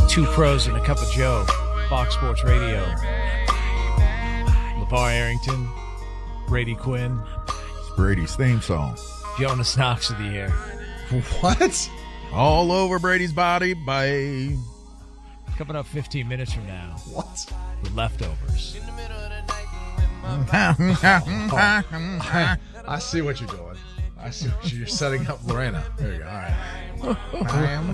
Two Pros and a Cup of Joe, Fox Sports Radio. LeVar Arrington, Brady Quinn. It's Brady's theme song. Jonas Knox of the air. What? All over Brady's body, babe. Coming up 15 minutes from now. What? With leftovers. I see what you're doing. I see what you're setting up Lorena. There you go. All right. I am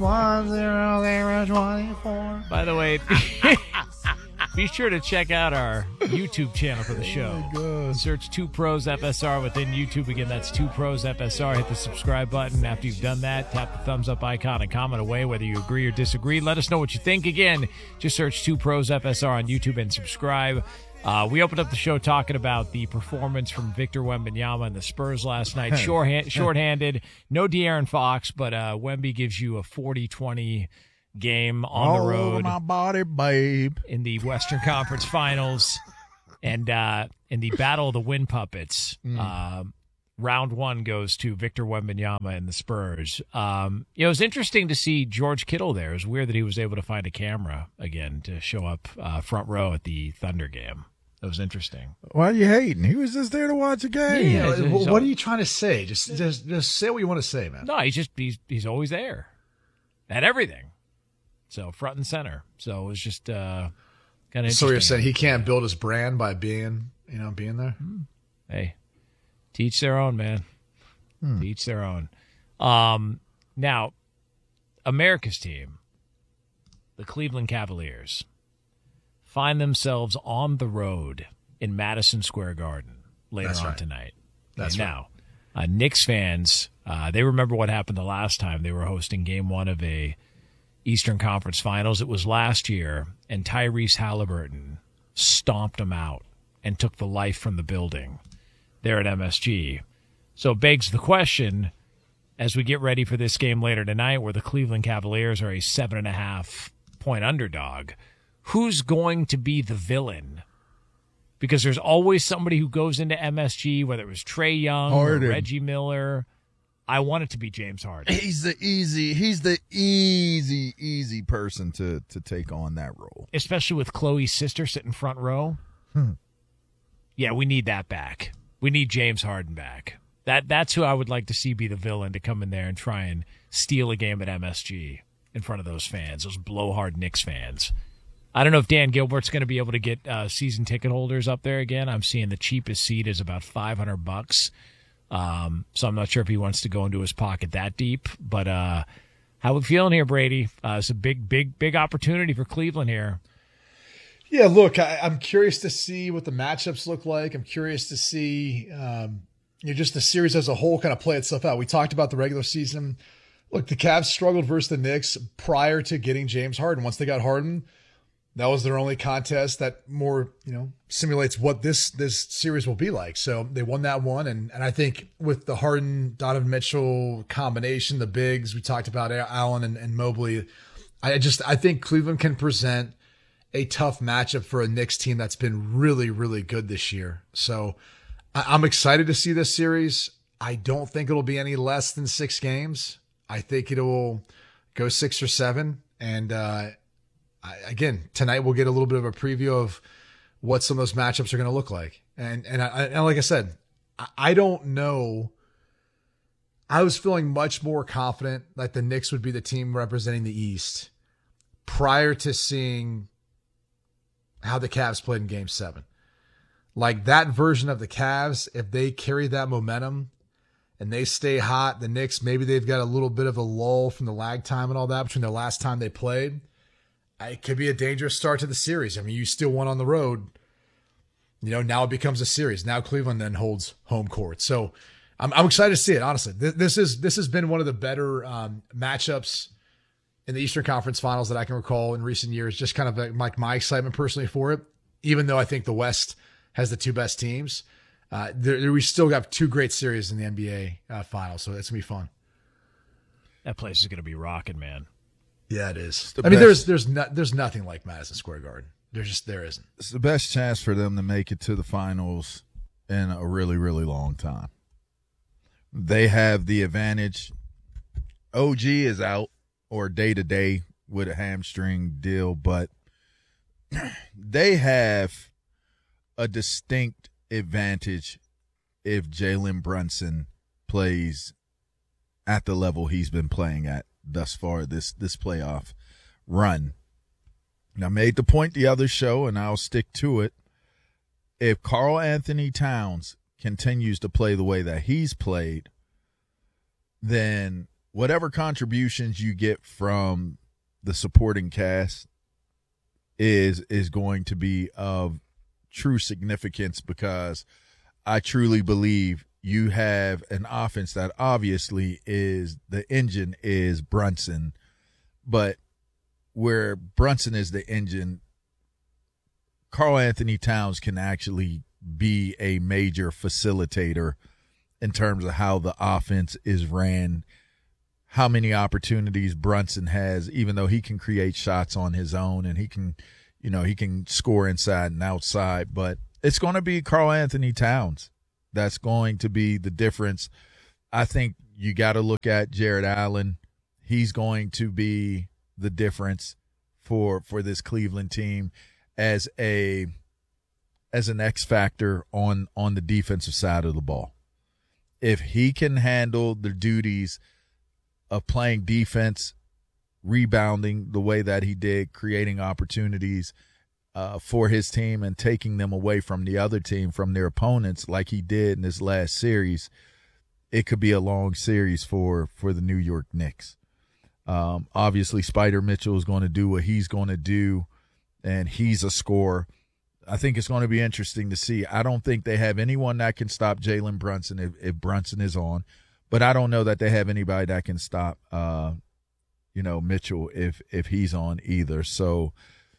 10024. By the way, be sure to check out our YouTube channel for the show. God. Search Two Pros FSR within YouTube. Again, that's Two Pros FSR. Hit the subscribe button. After you've done that, tap the thumbs up icon and comment away whether you agree or disagree. Let us know what you think. Again, just search Two Pros FSR on YouTube and subscribe. We opened up the show talking about the performance from Victor Wembanyama and the Spurs last night. Shorthanded. No De'Aaron Fox, but Wemby gives you a 40-20 game on All the road. over my body, babe. In the Western Conference Finals. And in the Battle of the Wind Puppets, round one goes to Victor Wembanyama and the Spurs. It was interesting to see George Kittle there. It was weird that he was able to find a camera again to show up front row at the Thunder game. That was interesting. Why are you hating? He was just there to watch a game. Yeah. What are you trying to say? Just say what you want to say, man. No, he's always there at everything. So front and center. So it was just kind of interesting. So you're saying he can't build his brand by being there? Hey, teach their own, man. Teach their own. Now, America's team, the Cleveland Cavaliers, find themselves on the road in Madison Square Garden later on tonight. That's right. Now, Knicks fans, they remember what happened the last time they were hosting Game 1 of a Eastern Conference Finals. It was last year, and Tyrese Halliburton stomped them out and took the life from the building there at MSG. So it begs the question, as we get ready for this game later tonight where the Cleveland Cavaliers are a 7.5-point underdog, who's going to be the villain? Because there's always somebody who goes into MSG, whether it was Trae Young or Reggie Miller. I want it to be James Harden. He's the easy person to take on that role. Especially with Chloe's sister sitting front row. Yeah, we need that back. We need James Harden back. That's who I would like to see be the villain, to come in there and try and steal a game at MSG in front of those fans, those blowhard Knicks fans. I don't know if Dan Gilbert's going to be able to get season ticket holders up there again. I'm seeing the cheapest seat is about $500. So I'm not sure if he wants to go into his pocket that deep. But how we feeling here, Brady? It's a big opportunity for Cleveland here. Yeah, look, I'm curious to see what the matchups look like. I'm curious to see just the series as a whole kind of play itself out. We talked about the regular season. Look, the Cavs struggled versus the Knicks prior to getting James Harden. Once they got Harden, that was their only contest that more, simulates what this series will be like. So they won that one. And I think with the Harden, Donovan Mitchell combination, the bigs, we talked about Allen and Mobley. I think Cleveland can present a tough matchup for a Knicks team that's been really, really good this year. So I'm excited to see this series. I don't think it'll be any less than 6 games. I think it'll go 6 or 7. And, again, tonight we'll get a little bit of a preview of what some of those matchups are going to look like. And like I said, I don't know. I was feeling much more confident that the Knicks would be the team representing the East prior to seeing how the Cavs played in Game 7. Like that version of the Cavs, if they carry that momentum and they stay hot, the Knicks, maybe they've got a little bit of a lull from the lag time and all that between the last time they played. It could be a dangerous start to the series. I mean, you still won on the road. Now it becomes a series. Now Cleveland then holds home court. So I'm excited to see it, honestly. This has been one of the better matchups in the Eastern Conference Finals that I can recall in recent years. Just kind of like my excitement personally for it, even though I think the West has the 2 best teams. We still got 2 great series in the NBA Finals, so it's going to be fun. That place is going to be rocking, man. Yeah, it is. I mean, there's nothing like Madison Square Garden. There isn't. It's the best chance for them to make it to the finals in a really, really long time. They have the advantage. OG is out or day-to-day with a hamstring deal, but they have a distinct advantage if Jalen Brunson plays at the level he's been playing at thus far this playoff run. And I made the point the other show, and I'll stick to it. If Karl Anthony Towns continues to play the way that he's played, then whatever contributions you get from the supporting cast is going to be of true significance, because I truly believe you have an offense that obviously is the engine is Brunson, but where Brunson is the engine, Karl Anthony Towns can actually be a major facilitator in terms of how the offense is ran, how many opportunities Brunson has, even though he can create shots on his own and he can score inside and outside, but it's going to be Karl Anthony Towns that's going to be the difference. I think you got to look at Jared Allen. He's going to be the difference for this Cleveland team as an X factor on the defensive side of the ball. If he can handle the duties of playing defense, rebounding the way that he did, creating opportunities for his team and taking them away from the other team, from their opponents, like he did in this last series, it could be a long series for the New York Knicks. Obviously, Spider Mitchell is going to do what he's going to do, and he's a scorer. I think it's going to be interesting to see. I don't think they have anyone that can stop Jalen Brunson if Brunson is on, but I don't know that they have anybody that can stop, Mitchell if he's on either. So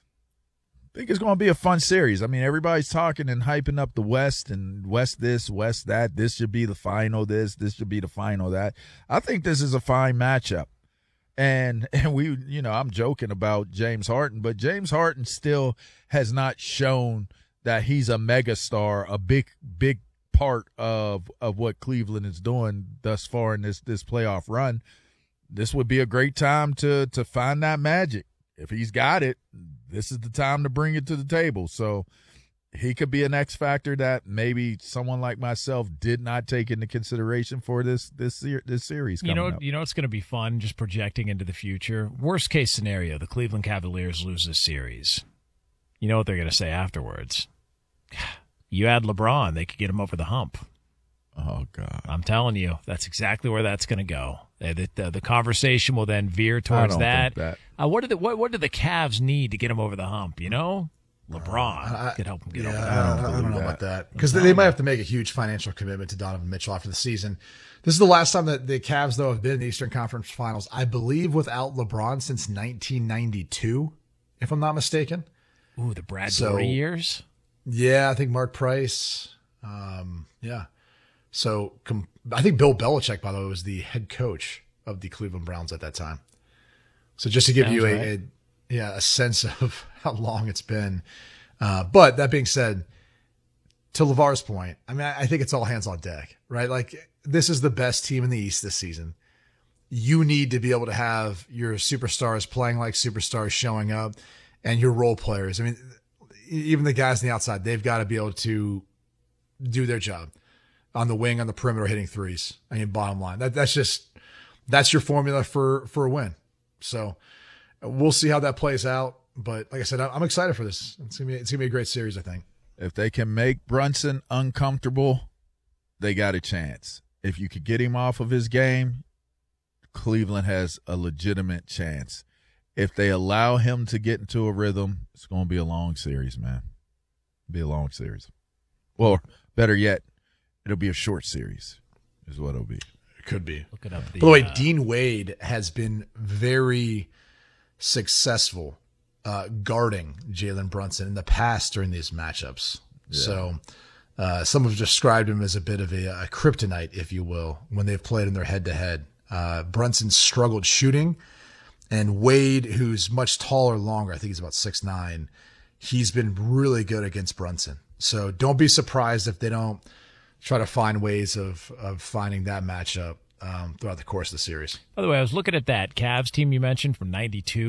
I think it's going to be a fun series. I mean, everybody's talking and hyping up the West and West this, West that. This should be the final this should be the final that. I think this is a fine matchup. And we, I'm joking about James Harden, but James Harden still has not shown that he's a megastar, a big part of what Cleveland is doing thus far in this playoff run. This would be a great time to find that magic. If he's got it, this is the time to bring it to the table. So he could be an X factor that maybe someone like myself did not take into consideration for this series coming up. It's going to be fun just projecting into the future. Worst case scenario, the Cleveland Cavaliers lose this series. You know what they're going to say afterwards? You add LeBron, they could get him over the hump. Oh, God. I'm telling you, that's exactly where that's going to go. The conversation will then veer towards that. What do the Cavs need to get him over the hump, LeBron could help him get over the hump. I don't know about that, because they might have to make a huge financial commitment to Donovan Mitchell after the season. This is the last time that the Cavs, though, have been in the Eastern Conference Finals, I believe, without LeBron since 1992, if I'm not mistaken. Ooh, the Brad Daugherty years? Yeah, I think Mark Price. Yeah. So I think Bill Belichick, by the way, was the head coach of the Cleveland Browns at that time. So just to give you a sense of how long it's been. But that being said, to LeVar's point, I mean, I think it's all hands on deck, right? Like, this is the best team in the East this season. You need to be able to have your superstars playing like superstars, showing up, and your role players. I mean, even the guys on the outside, they've got to be able to do their job on the wing, on the perimeter, hitting threes. I mean, bottom line, that's your formula for a win. So we'll see how that plays out. But like I said, I'm excited for this. It's gonna be a great series, I think. If they can make Brunson uncomfortable, they got a chance. If you could get him off of his game, Cleveland has a legitimate chance. If they allow him to get into a rhythm, it's going to be a long series, man. It'll be a long series. Well, better yet, it'll be a short series is what it'll be. It could be. Look it up. By the way, Dean Wade has been very successful guarding Jalen Brunson in the past during these matchups. Yeah. So some have described him as a bit of a kryptonite, if you will, when they've played in their head-to-head. Brunson struggled shooting, and Wade, who's much taller, longer, I think he's about 6'9", he's been really good against Brunson. So don't be surprised if they don't try to find ways of finding that matchup throughout the course of the series. By the way, I was looking at that Cavs team you mentioned from 92.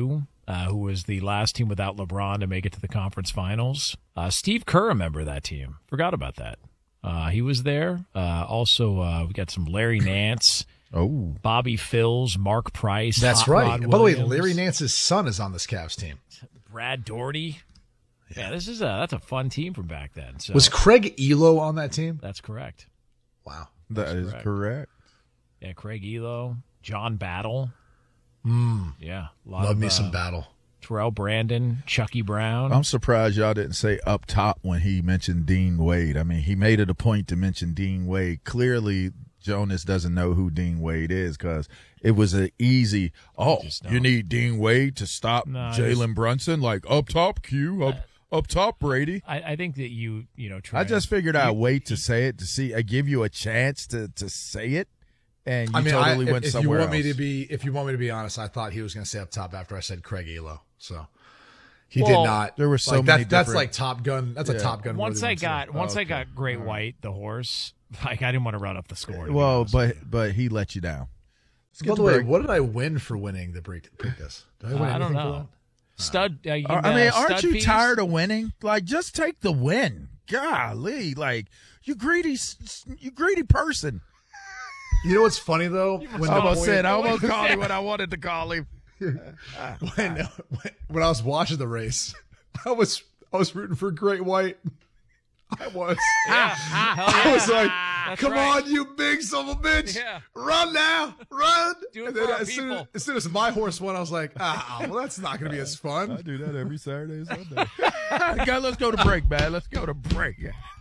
who was the last team without LeBron to make it to the conference finals. Steve Kerr, a member of that team. Forgot about that. He was there. Also, we got some Larry Nance, Bobby Phills, Mark Price. That's Hot right. Rod By the way, Williams, Larry Nance's son is on this Cavs team. Brad Daugherty. Yeah, that's a fun team from back then. So Was Craig Elo on that team? that's correct. Wow. That is correct. Yeah, Craig Elo, John Battle. Yeah, a lot Love of me some battle. Terrell Brandon, Chucky Brown. I'm surprised y'all didn't say up top when he mentioned Dean Wade. I mean, he made it a point to mention Dean Wade. Clearly, Jonas doesn't know who Dean Wade is because it was an easy, you need Dean Wade to stop Jalen Brunson? Like, up top, Q, up top, Brady. I think that you try. I just figured I'd wait to say it to see. I give you a chance to say it, and you totally went somewhere else. If you want me to be honest, I thought he was going to say up top after I said Craig Elo. So he did not. There were so many. That's like Top Gun. That's a Top Gun. Once I got Great White, the horse, like I didn't want to run up the score. Well, but he let you down. By the way, what did I win for winning the Preakness? I don't know. Stud. Aren't you tired of winning? Like, just take the win. Golly, like you greedy person. You know what's funny though? I almost called him what I wanted to call him. When I was watching the race, I was rooting for Great White. I was. Yeah. I was like, come on, you big son of a bitch. Yeah. Run now. Run. Do it And then for our as soon as my horse won, I was like, well, that's not going to be as fun. I do that every Saturday and Sunday. Let's go to break, man. Let's go to break.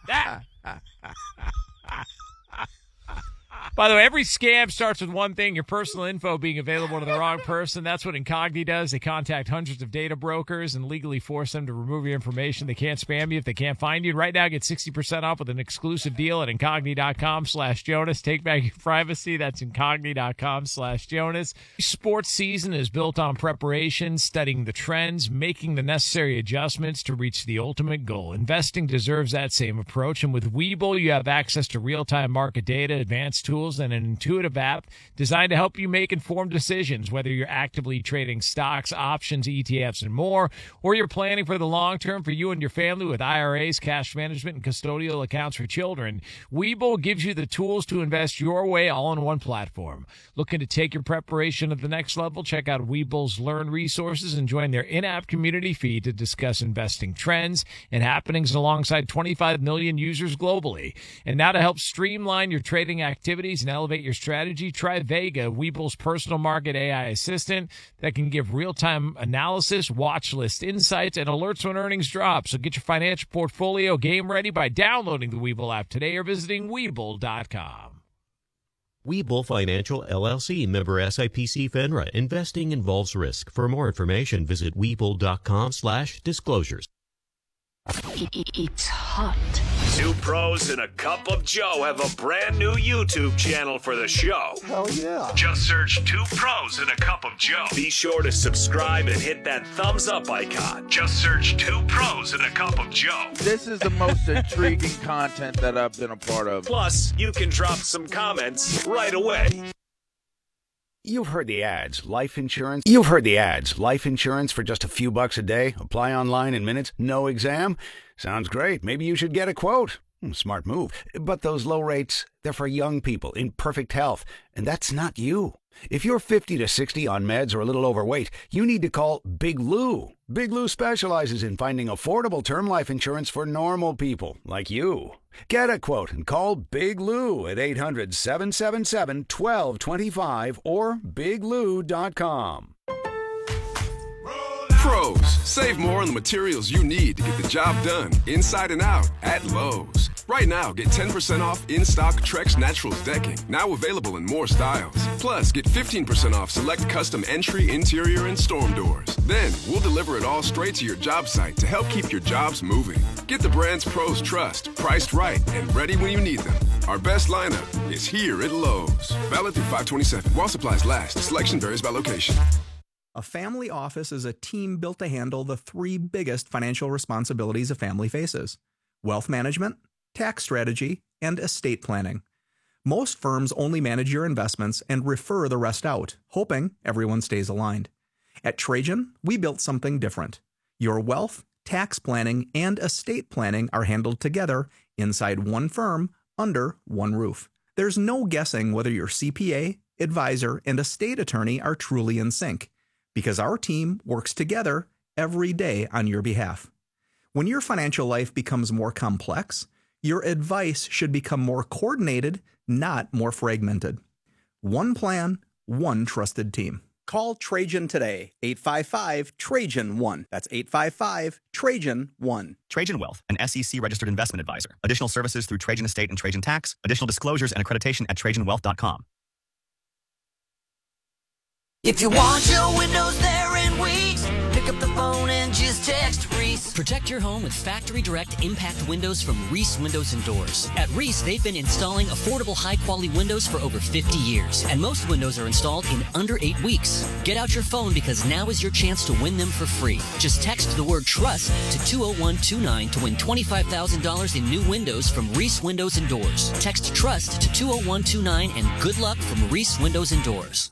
By the way, every scam starts with one thing, your personal info being available to the wrong person. That's what Incogni does. They contact hundreds of data brokers and legally force them to remove your information. They can't spam you if they can't find you. And right now, get 60% off with an exclusive deal at Incogni.com/Jonas. Take back your privacy. That's Incogni.com/Jonas. Sports season is built on preparation, studying the trends, making the necessary adjustments to reach the ultimate goal. Investing deserves that same approach. And with Webull, you have access to real-time market data, advanced tools, and an intuitive app designed to help you make informed decisions, whether you're actively trading stocks, options, ETFs, and more, or you're planning for the long term for you and your family with IRAs, cash management, and custodial accounts for children. Webull gives you the tools to invest your way all in one platform. Looking to take your preparation to the next level? Check out Webull's Learn resources and join their in-app community feed to discuss investing trends and happenings alongside 25 million users globally. And now to help streamline your trading activities and elevate your strategy, try Vega, Webull's personal market AI assistant that can give real-time analysis, watch list insights, and alerts when earnings drop. So get your financial portfolio game ready by downloading the Webull app today or visiting Webull.com. Webull Financial, LLC, member SIPC FINRA. Investing involves risk. For more information, visit Webull.com/disclosures. It's hot. Two pros and a cup of Joe have a brand new YouTube channel for the show. Hell yeah. Just search Two Pros and a Cup of Joe. Be sure to subscribe and hit that thumbs up icon. Just search Two Pros and a Cup of Joe. This is the most intriguing content that I've been a part of. Plus, you can drop some comments right away. You've heard the ads. Life insurance. You've heard the ads. Life insurance for just a few bucks a day. Apply online in minutes. No exam. Sounds great. Maybe you should get a quote. Smart move. But those low rates, they're for young people in perfect health. And that's not you. If you're 50 to 60 on meds or a little overweight, you need to call Big Lou. Big Lou specializes in finding affordable term life insurance for normal people like you. Get a quote and call Big Lou at 800-777-1225 or biglou.com. Pros, save more on the materials you need to get the job done inside and out at Lowe's. Right now, get 10% off in-stock Trex Naturals decking, now available in more styles. Plus, get 15% off select custom entry, interior, and storm doors. Then, we'll deliver it all straight to your job site to help keep your jobs moving. Get the brands pros trust, priced right, and ready when you need them. Our best lineup is here at Lowe's. Valid through 5/27. While supplies last. Selection varies by location. A family office is a team built to handle the three biggest financial responsibilities a family faces: wealth management, tax strategy, and estate planning. Most firms only manage your investments and refer the rest out, hoping everyone stays aligned. At Trajan, we built something different. Your wealth, tax planning, and estate planning are handled together inside one firm under one roof. There's no guessing whether your CPA, advisor, and estate attorney are truly in sync, because our team works together every day on your behalf. When your financial life becomes more complex, your advice should become more coordinated, not more fragmented. One plan, one trusted team. Call Trajan today, 855-TRAJAN-1. That's 855-TRAJAN-1. Trajan Wealth, an SEC-registered investment advisor. Additional services through Trajan Estate and Trajan Tax. Additional disclosures and accreditation at TrajanWealth.com. If you want your windows there in weeks, pick up the phone and just text Reese. Protect your home with Factory Direct Impact Windows from Reese Windows and Doors. At Reese, they've been installing affordable, high-quality windows for over 50 years, and most windows are installed in under 8 weeks. Get out your phone because now is your chance to win them for free. Just text the word TRUST to 20129 to win $25,000 in new windows from Reese Windows and Doors. Text TRUST to 20129 and good luck from Reese Windows and Doors.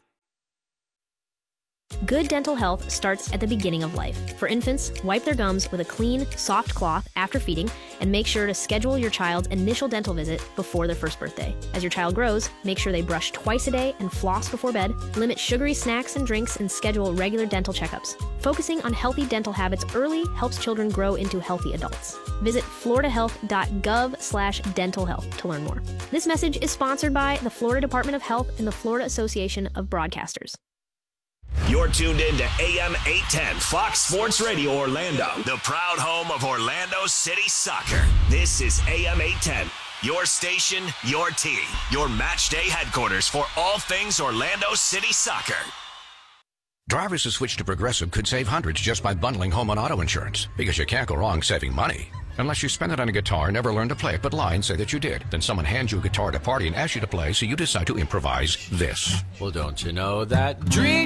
Good dental health starts at the beginning of life. For infants, wipe their gums with a clean, soft cloth after feeding, and make sure to schedule your child's initial dental visit before their first birthday. As your child grows, make sure they brush twice a day and floss before bed, limit sugary snacks and drinks, and schedule regular dental checkups. Focusing on healthy dental habits early helps children grow into healthy adults. Visit floridahealth.gov/dental health to learn more. This message is sponsored by the Florida Department of Health and the Florida Association of Broadcasters. You're tuned in to AM 810 Fox Sports Radio Orlando, the proud home of Orlando City Soccer. This is AM 810, your station, your team, your match day headquarters for all things Orlando City Soccer. Drivers who switch to Progressive could save hundreds just by bundling home and auto insurance, because you can't go wrong saving money. Unless you spend it on a guitar and never learn to play it, but lie and say that you did. Then someone hands you a guitar at a party and asks you to play, so you decide to improvise this. Well, don't you know that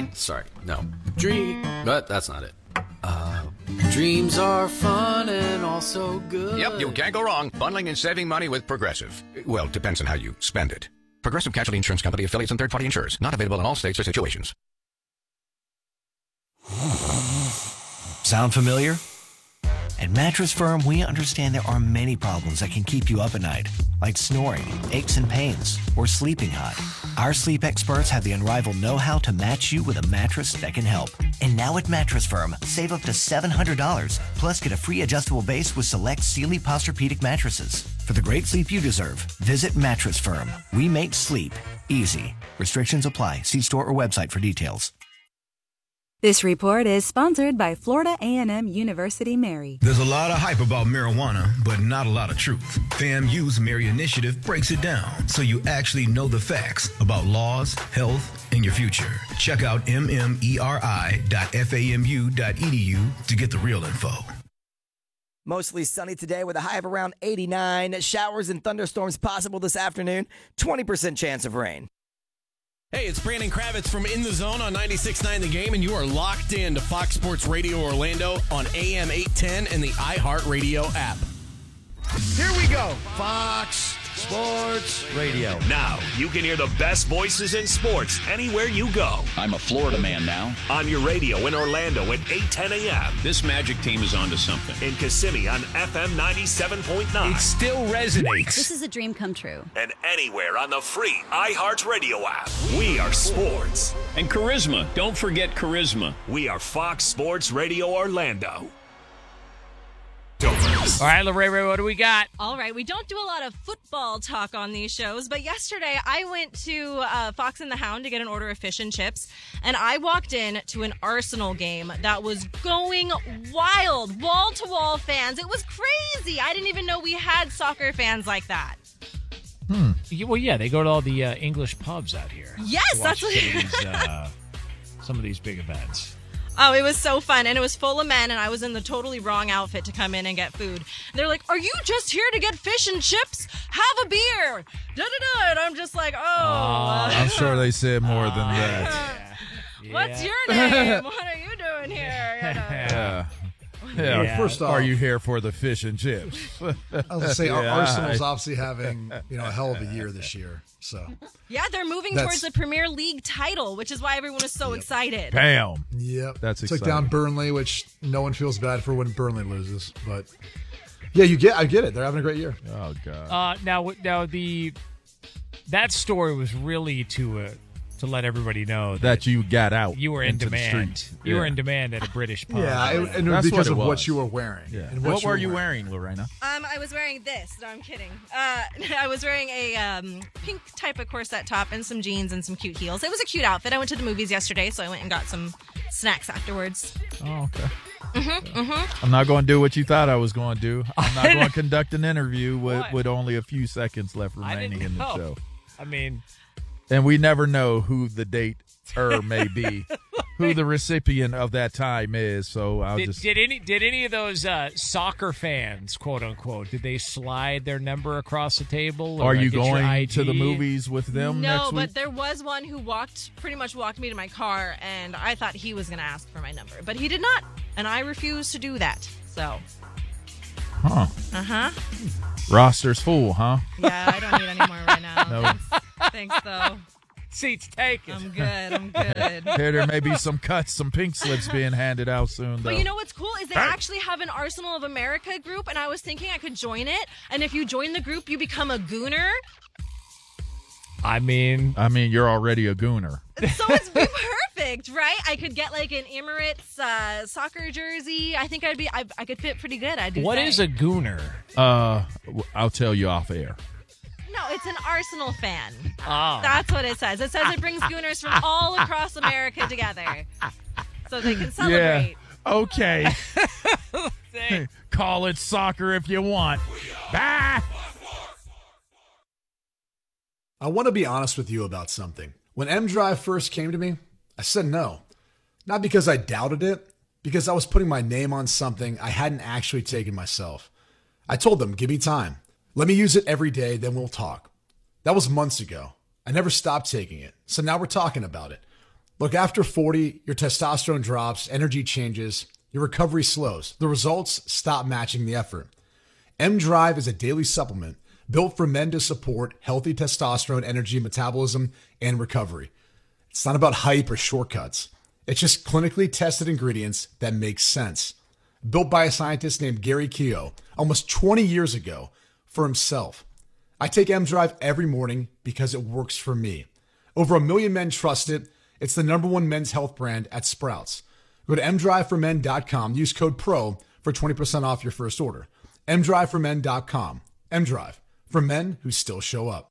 but that's not it. Dreams are fun and also good. Yep, you can't go wrong bundling and saving money with Progressive. Well, depends on how you spend it. Progressive Casualty Insurance Company, affiliates, and third-party insurers. Not available in all states or situations. Sound familiar? At Mattress Firm, we understand there are many problems that can keep you up at night, like snoring, aches and pains, or sleeping hot. Our sleep experts have the unrivaled know-how to match you with a mattress that can help. And now at Mattress Firm, save up to $700, plus get a free adjustable base with select Sealy Posturepedic mattresses. For the great sleep you deserve, visit Mattress Firm. We make sleep easy. Restrictions apply. See store or website for details. This report is sponsored by Florida A&M University Mary. There's a lot of hype about marijuana, but not a lot of truth. FAMU's Mary Initiative breaks it down so you actually know the facts about laws, health, and your future. Check out mmeri.famu.edu to get the real info. Mostly sunny today with a high of around 89. Showers and thunderstorms possible this afternoon. 20% chance of rain. Hey, it's Brandon Kravitz from In the Zone on 96.9 The Game, and you are locked in to Fox Sports Radio Orlando on AM 810 and the iHeartRadio app. Here we go. Fox Sports Radio. Now, you can hear the best voices in sports anywhere you go. I'm a Florida man now. On your radio in Orlando at 8:10 a.m. This Magic team is onto something. In Kissimmee on FM 97.9. It still resonates. This is a dream come true. And anywhere on the free iHeartRadio app. We are sports. And charisma. Don't forget charisma. We are Fox Sports Radio Orlando. All right, Lorraine, what do we got? All right, we don't do a lot of football talk on these shows, but yesterday I went to Fox and the Hound to get an order of fish and chips, and I walked in to an Arsenal game that was going wild, wall-to-wall fans. It was crazy. I didn't even know we had soccer fans like that. Well, yeah, they go to all the English pubs out here. Yes, that's what some of these big events. Oh, it was so fun, and it was full of men, and I was in the totally wrong outfit to come in and get food. They're like, "Are you just here to get fish and chips? Have a beer." Da-da-da. And I'm just like, I'm sure they said more than that. What's your name? What are you doing here? Yeah. Yeah. First off, are you here for the fish and chips? I was going to say, Arsenal's obviously having a hell of a year this year. So Yeah, they're moving towards the Premier League title, which is why everyone is so excited. Bam. Yep. That's Took exciting. down Burnley, which no one feels bad for when Burnley loses. But yeah, I get it. They're having a great year. Oh, God. Now that story was really to let everybody know that you got out. You were in into the demand. street. You were Yeah. in demand at a British pub. Yeah, and it was because of what you were wearing. Yeah. And What were you wearing, Lorena? I was wearing this. No, I'm kidding. I was wearing a pink type of corset top and some jeans and some cute heels. It was a cute outfit. I went to the movies yesterday, so I went and got some snacks afterwards. Oh, okay. Mm-hmm. I'm not going to do what you thought I was going to do. I'm not going to conduct an interview with only a few seconds left remaining in the show. I mean, and we never know who the date may be, who the recipient of that time is. So I'll did any of those soccer fans, quote unquote, did they slide their number across the table? Or Are you get your going ID? to the movies with them No, next week? but there was one who pretty much walked me to my car, and I thought he was going to ask for my number, but he did not, and I refused to do that. So, Roster's full, huh? Yeah, I don't need any more right now. No. Thanks, though. Seats taken. I'm good. Here, there may be some cuts, some pink slips being handed out soon, though. But you know what's cool is they actually have an Arsenal of America group, and I was thinking I could join it. And if you join the group, you become a gooner. I mean, you're already a gooner. So it's perfect, right? I could get like an Emirates soccer jersey. I think I could fit pretty good. What is a gooner? I'll tell you off air. No, it's an Arsenal fan. Oh. That's what it says. It says it brings gooners from all across America together so they can celebrate. Yeah. Okay. Call it soccer if you want. Bye. I want to be honest with you about something. When M-Drive first came to me, I said no. Not because I doubted it, because I was putting my name on something I hadn't actually taken myself. I told them, give me time. Let me use it every day, then we'll talk. That was months ago. I never stopped taking it, so now we're talking about it. Look, after 40, your testosterone drops, energy changes, your recovery slows. The results stop matching the effort. M-Drive is a daily supplement built for men to support healthy testosterone, energy, metabolism, and recovery. It's not about hype or shortcuts. It's just clinically tested ingredients that make sense. Built by a scientist named Gary Keogh almost 20 years ago for himself. I take M-Drive every morning because it works for me. Over 1 million men trust it. It's the #1 men's health brand at Sprouts. Go to mdriveformen.com. Use code PRO for 20% off your first order. mdriveformen.com. M-Drive, for men who still show up.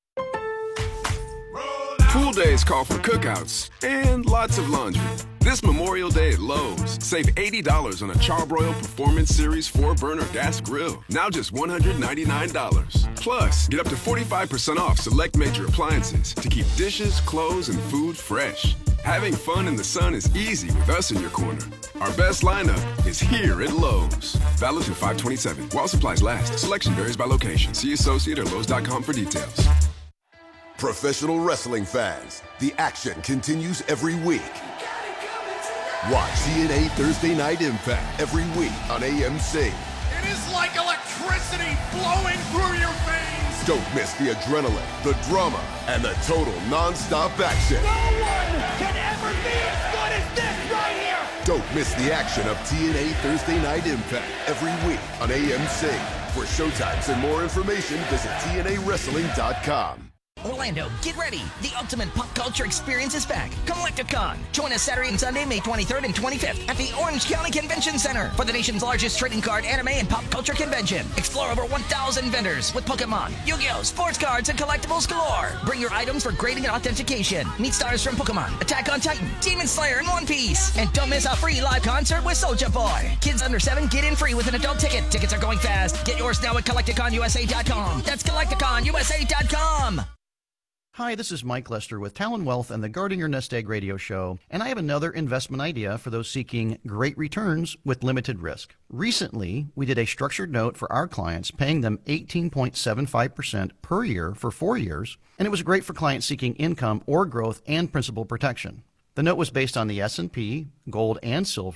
Pool days call for cookouts and lots of laundry. This Memorial Day at Lowe's, save $80 on a Charbroil Performance Series 4-burner gas grill. Now just $199. Plus, get up to 45% off select major appliances to keep dishes, clothes, and food fresh. Having fun in the sun is easy with us in your corner. Our best lineup is here at Lowe's. Valid through 5/27. While supplies last. Selection varies by location. See associate or Lowe's.com for details. Professional wrestling fans, the action continues every week. Watch TNA Thursday Night Impact every week on AMC. It is like electricity flowing through your veins. Don't miss the adrenaline, the drama, and the total non-stop action. No one can ever be as good as this right here. Don't miss the action of TNA Thursday Night Impact every week on AMC. For showtimes and more information, visit TNAWrestling.com. Orlando, get ready. The ultimate pop culture experience is back. Collecticon. Join us Saturday and Sunday, May 23rd and 25th at the Orange County Convention Center for the nation's largest trading card, anime, and pop culture convention. Explore over 1,000 vendors with Pokemon, Yu-Gi-Oh!, sports cards, and collectibles galore. Bring your items for grading and authentication. Meet stars from Pokemon, Attack on Titan, Demon Slayer, and One Piece. And don't miss a free live concert with Soulja Boy. Kids under 7 get in free with an adult ticket. Tickets are going fast. Get yours now at CollecticonUSA.com. That's CollecticonUSA.com. Hi, this is Mike Lester with Talon Wealth and the Guarding Your Nest Egg radio show, and I have another investment idea for those seeking great returns with limited risk. Recently, we did a structured note for our clients, paying them 18.75% per year for 4 years, and it was great for clients seeking income or growth and principal protection. The note was based on the S&P, gold, and silver,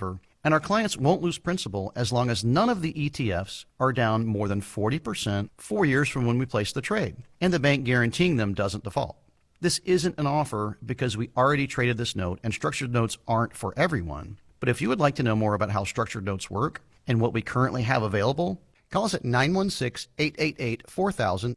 And our clients won't lose principal as long as none of the ETFs are down more than 40% 4 years from when we place the trade, and the bank guaranteeing them doesn't default. This isn't an offer because we already traded this note, and structured notes aren't for everyone. But if you would like to know more about how structured notes work and what we currently have available, call us at 916-888-4000,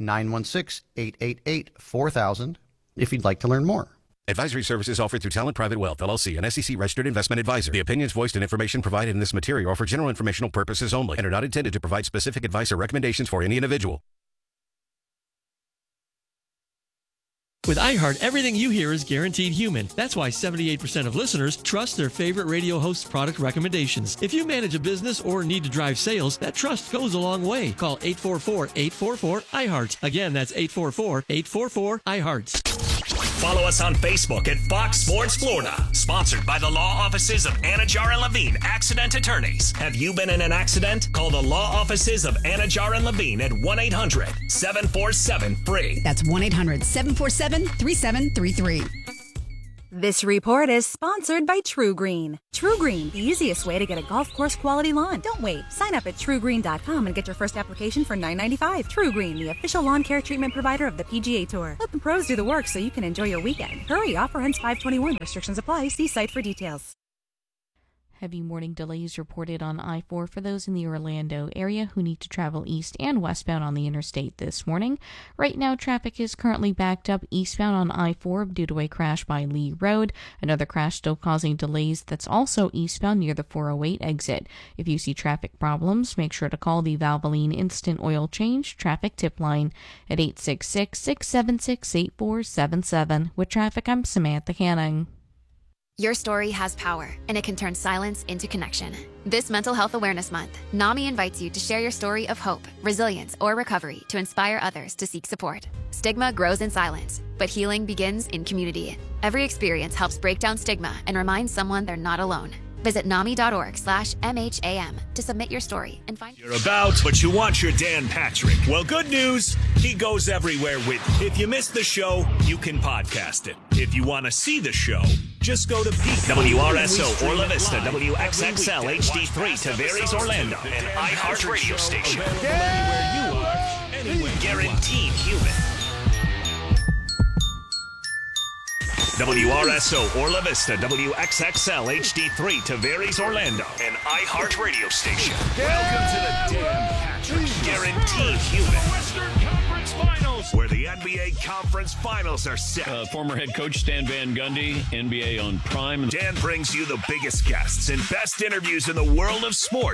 916-888-4000, if you'd like to learn more. Advisory services offered through Talent Private Wealth, LLC, an SEC-registered investment advisor. The opinions voiced and information provided in this material are for general informational purposes only and are not intended to provide specific advice or recommendations for any individual. With iHeart, everything you hear is guaranteed human. That's why 78% of listeners trust their favorite radio host's product recommendations. If you manage a business or need to drive sales, that trust goes a long way. Call 844-844-iHeart. Again, that's 844-844-iHeart. Follow us on Facebook at Fox Sports Florida. Sponsored by the law offices of Anajar and Levine, accident attorneys. Have you been in an accident? Call the law offices of Anajar and Levine at 1-800-747-FREE. That's 1-800-747-3733. This report is sponsored by True Green. True Green, the easiest way to get a golf course quality lawn. Don't wait. Sign up at TrueGreen.com and get your first application for $9.95. True Green, the official lawn care treatment provider of the PGA Tour. Let the pros do the work so you can enjoy your weekend. Hurry, offer ends 5/21. Restrictions apply. See site for details. Heavy morning delays reported on I-4 for those in the Orlando area who need to travel east and westbound on the interstate this morning. Right now, traffic is currently backed up eastbound on I-4 due to a crash by Lee Road. Another crash still causing delays that's also eastbound near the 408 exit. If you see traffic problems, make sure to call the Valvoline Instant Oil Change Traffic Tip Line at 866-676-8477. With traffic, I'm Samantha Canning. Your story has power, and it can turn silence into connection. This Mental Health Awareness Month, NAMI invites you to share your story of hope, resilience, or recovery to inspire others to seek support. Stigma grows in silence, but healing begins in community. Every experience helps break down stigma and remind someone they're not alone. Visit NAMI.org/MHAM to submit your story and find... You're about, but you want your Dan Patrick. Well, good news. He goes everywhere with you. If you missed the show, you can podcast it. If you want to see the show, just go to WRSO Orla Vista, WXXL HD3 Tavares Orlando, an iHeart radio station. Guaranteed human. WRSO Orla Vista, WXXL HD3 Tavares Orlando, an iHeart radio station. Welcome to the Dan Patrick Guaranteed Human, where the NBA Conference Finals are set. Former head coach Stan Van Gundy, NBA on Prime. Dan brings you the biggest guests and best interviews in the world of sports.